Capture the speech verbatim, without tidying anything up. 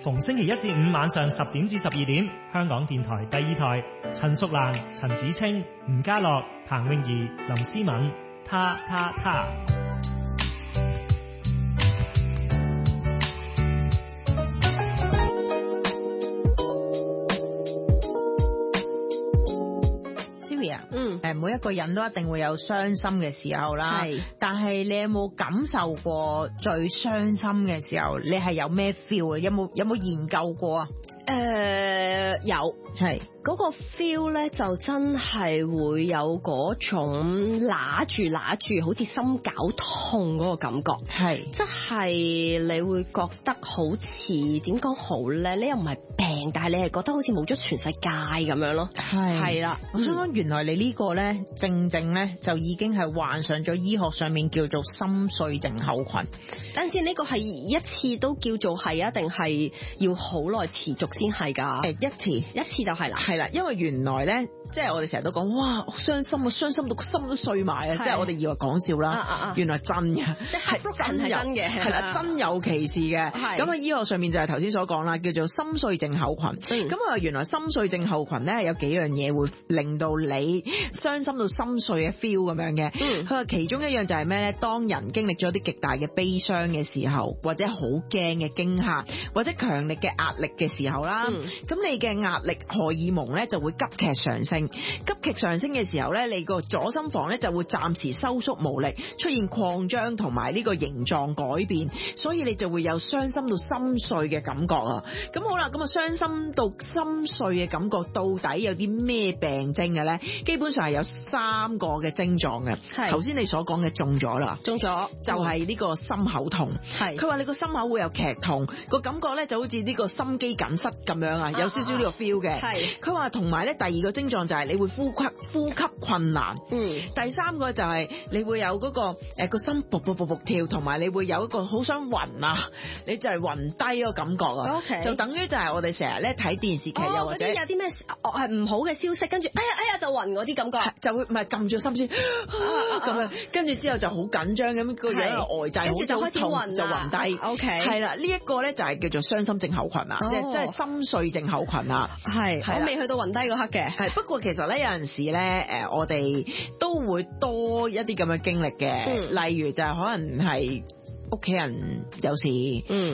逢星期一至五晚上十點至十二點，香港電台第二台，陳淑蘭、陳子清、吳家樂、彭詠儀、林思敏，他他他。 嗯，誒，每一個人都一定會有傷心嘅時候啦。係，但係你有冇感受過最傷心嘅時候？你係有咩 feel 啊？有冇有冇研究過啊？ 誒、呃，有， 係嗰、那個 feel 咧，就真係會有嗰種揦住揦住，好似心絞痛嗰個感覺。係，即係你會覺得好似點講好咧？你又唔係病，但係你係覺得好似冇咗全世界咁樣咯。係係啦， 我想講，原來你呢個咧，正正咧就已經係患上咗醫學上面叫做心碎症候群。 等陣先，呢、這個係一次都叫做係啊，定係要好耐持續先係㗎？ 誒，一次一次就係啦， 係啦，因為原來咧。即係我哋成日都講，哇，傷心啊，傷心到個心都碎埋啊！即係我哋以為講笑啦，啊啊啊原來真嘅， 即係真係真嘅， 係啦，真有其事嘅。咁喺醫學上面就係頭先所講啦，叫做心碎症候群。咁啊，原來心碎症候群咧有幾樣嘢會令到你傷心到心碎嘅 feel 咁樣嘅。佢話其中一樣就係咩咧？當人經歷咗啲極大嘅悲傷嘅時候，或者好驚嘅驚嚇，或者強力嘅壓力嘅時候啦，咁、嗯、你嘅壓力荷爾蒙咧就會急劇上升。急劇上升嘅時候咧，你個左心房咧就會暫時收縮無力，出現擴張同埋呢個形狀改變，所以你就會有傷心到心碎嘅感覺啊！咁好啦，咁啊傷心到心碎嘅感覺到底有啲咩病徵嘅咧？基本上係有三個嘅症狀嘅。係頭先你所講嘅中咗啦，中咗就係、是、呢個心口痛。係佢話你個心口會有劇痛，個感覺咧就好似呢個心肌梗塞咁樣啊，有少少呢個 feel 嘅。係佢話同埋咧第二個症狀就係你會呼吸呼吸困難。嗯，第三個就係你會有嗰、嗰個誒個、呃、心噗噗噗噗跳，同埋你會有一個好想暈啊，你就係暈低個感覺啊。OK，就等於就係我哋成日咧睇電視劇、哦、又或者有啲咩係唔好嘅消息，跟住哎呀哎呀就暈嗰啲感覺，就會唔係撳住心先咁樣，跟住之後就好緊張咁個樣呆滯，跟住就開始暈就暈低。OK， 係啦，呢、這、一個咧就係叫做傷心症候群啊，即係即係心碎症候群啊。係，我未去到暈低嗰刻嘅。係，不過其實咧有陣時咧，誒，我哋都會多一啲咁嘅經歷嘅、嗯，例如就係可能係屋企人有事，嗯，